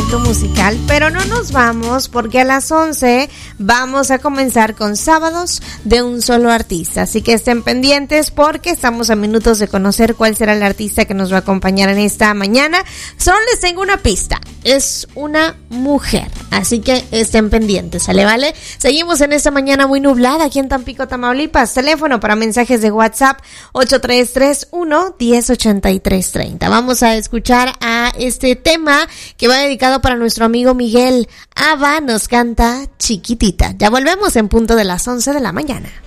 momento musical, pero no nos vamos porque a las 11 vamos a comenzar con Sábados de un solo artista. Así que estén pendientes porque estamos a minutos de conocer cuál será el artista que nos va a acompañar en esta mañana. Solo les tengo una pista, es una mujer, así que estén pendientes, ¿sale? ¿Vale? Seguimos en esta mañana muy nublada aquí en Tampico, Tamaulipas. Teléfono para mensajes de WhatsApp 8331-108330. Vamos a escuchar a este tema que va dedicado para nuestro amigo Miguel. Ava nos canta Chiquitita. Ya volvemos en punto de las 11 de la mañana.